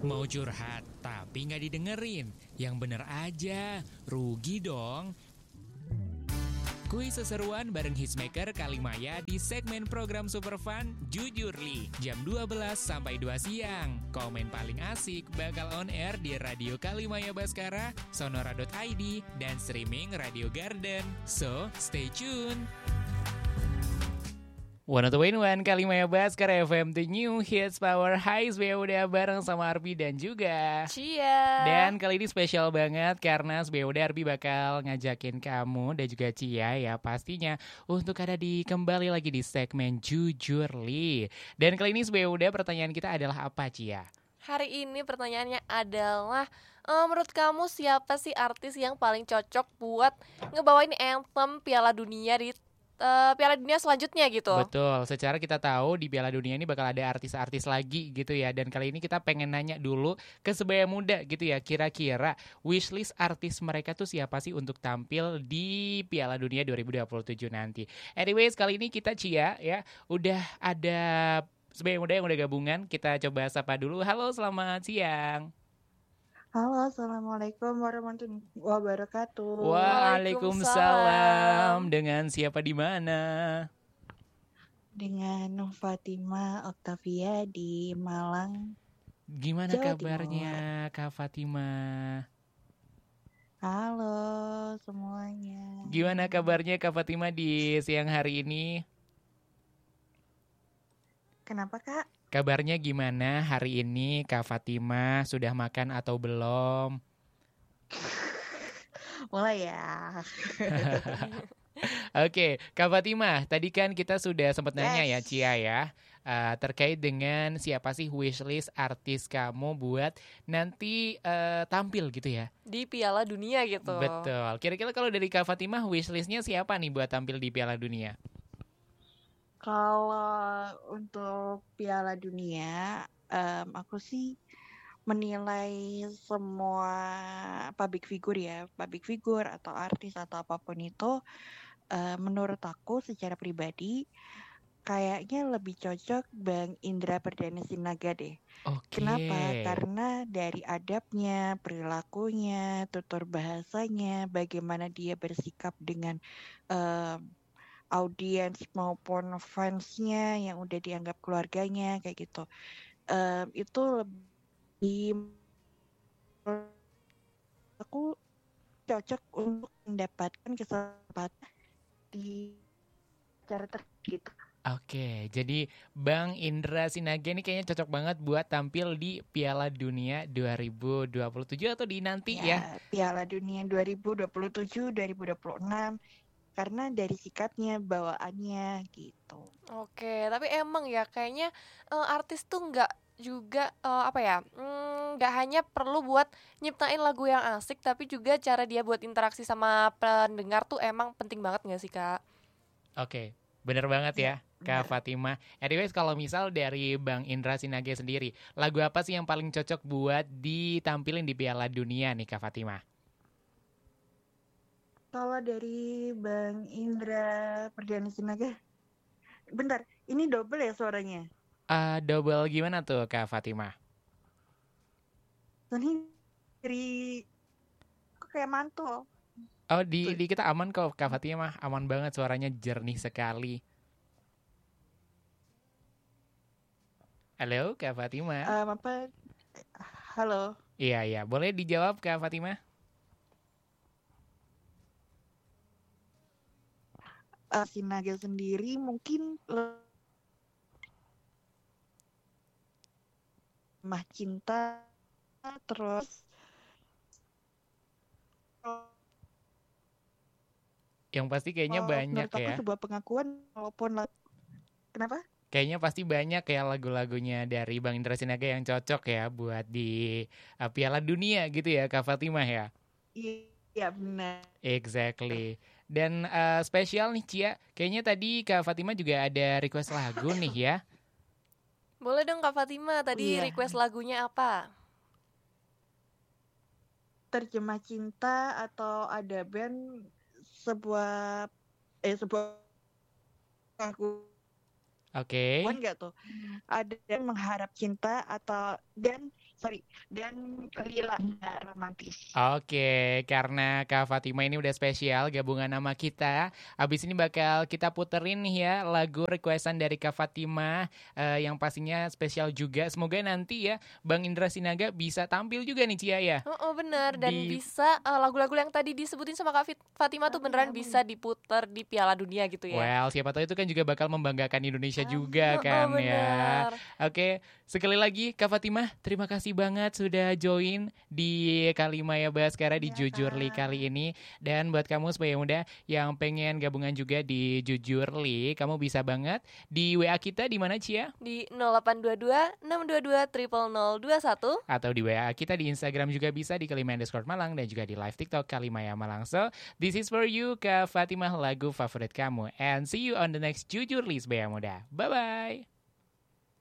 Mau curhat, tapi nggak didengerin. Yang bener aja, rugi dong. Kuis seseruan bareng Hitsmaker Kalimaya di segmen program Super Fun Jujurly jam 12 sampai 2 siang. Komen paling asik bakal on air di Radio Kalimaya Baskara, sonora.id, dan streaming Radio Garden. So, stay tune. 102.1 Kalimaya Baskara FM, The New Hits Power Highs. Udah bareng sama Arbi dan juga Cia. Dan kali ini spesial banget karena udah Arbi bakal ngajakin kamu dan juga Cia ya pastinya untuk ada kembali lagi di segmen Jujurly. Dan kali ini udah pertanyaan kita adalah apa, Cia? Hari ini pertanyaannya adalah menurut kamu siapa sih artis yang paling cocok buat ngebawain anthem Piala Dunia di Piala Dunia selanjutnya gitu? Betul, secara kita tahu di Piala Dunia ini bakal ada artis-artis lagi gitu ya. Dan kali ini kita pengen nanya dulu ke Sebaya Muda gitu ya. Kira-kira wishlist artis mereka tuh siapa sih untuk tampil di Piala Dunia 2027 nanti. Anyways, kali ini kita Cia ya, udah ada Sebaya Muda yang udah gabungan. Kita coba sapa dulu. Halo, selamat siang. Halo, assalamualaikum warahmatullahi wabarakatuh. Waalaikumsalam. Dengan siapa di mana? Dengan Fatima Octavia di Malang. Gimana Jawa kabarnya Kak Fatima? Halo semuanya. Gimana kabarnya Kak Fatima di siang hari ini? Kenapa, Kak? Kabarnya gimana hari ini Kak Fatima? Sudah makan atau belum? Mulai ya. Oke, Kak Fatima, tadi kan kita sudah sempat nanya ya Yes. Cia ya, terkait dengan siapa sih wishlist artis kamu buat nanti tampil gitu ya? Di Piala Dunia gitu. Betul. Kira-kira kalau dari Kak Fatima wishlistnya siapa nih buat tampil di Piala Dunia? Kalau untuk Piala Dunia, aku sih menilai semua public figure atau artis atau apapun itu, menurut aku secara pribadi kayaknya lebih cocok Bang Indra Perdana Sinaga deh. Oke. Kenapa? Karena dari adabnya, perilakunya, tutur bahasanya, bagaimana dia bersikap dengan audiens maupun fansnya yang udah dianggap keluarganya kayak gitu. Itu lebih aku cocok untuk mendapatkan kesempatan di acara gitu. Oke, jadi Bang Indra Sinaga ini kayaknya cocok banget buat tampil di Piala Dunia 2027 atau di nanti ya? Piala Dunia 2027, 2026. Karena dari sikapnya, bawaannya gitu. Oke, tapi emang ya kayaknya artis tuh nggak juga nggak hanya perlu buat nyiptain lagu yang asik, tapi juga cara dia buat interaksi sama pendengar tuh emang penting banget nggak sih, Kak? Oke, bener banget ya Kak bener. Fatima. Anyways, kalau misal dari Bang Indra Sinaga sendiri, lagu apa sih yang paling cocok buat ditampilin di Piala Dunia nih Kak Fatima? Kalau dari Bang Indra Perdana Sinaga, bentar, ini double ya suaranya? Double gimana tuh Kak Fatima? Ini dari kok kayak mantul. Oh, di kita aman kok Kak Fatima, aman banget, suaranya jernih sekali. Halo Kak Fatima. Halo. Iya, boleh dijawab Kak Fatima? Sinaga sendiri mungkin Lemah Cinta, terus yang pasti kayaknya banyak menurut aku ya. sebuah pengakuan walaupun kenapa? Kayaknya pasti banyak ya lagu-lagunya dari Bang Indra Sinaga yang cocok ya buat di Piala Dunia gitu ya Kak Fatima ya. Iya benar. Exactly. Dan spesial nih Cia, kayaknya tadi Kak Fatima juga ada request lagu nih ya. Boleh dong Kak Fatima, tadi request lagunya apa? Terjemah Cinta atau ada band sebuah lagu. Oke. Enggak tuh. Ada yang mengharap cinta atau dan Lilanya romantis. Oke, karena Kak Fatima ini udah spesial gabungan nama kita. Abis ini bakal kita puterin nih ya lagu requestan dari Kak Fatima yang pastinya spesial juga. Semoga nanti ya Bang Indra Sinaga bisa tampil juga nih Cia ya. Oh benar, dan Di- bisa lagu-lagu yang tadi disebutin sama Kak Fatima tuh beneran Amin. bisa diputer di Piala Dunia gitu ya. Well, siapa tahu itu kan juga bakal membanggakan Indonesia Amin. juga kan ya. Benar. Oke, sekali lagi Kak Fatimah, terima kasih banget sudah join di Kalimaya Baskara di Iya, Jujurli Kak. kali ini. Dan buat kamu supaya muda yang pengen gabungan juga di Jujurli, kamu bisa banget di WA kita di mana Cia? Di 0822 622 0021. Atau di WA kita di Instagram juga bisa di Kalimaya_Malang dan juga di live TikTok Kalimaya Malang. So, this is for you Kak Fatimah, lagu favorit kamu. And see you on the next Jujurli supaya muda. Bye-bye.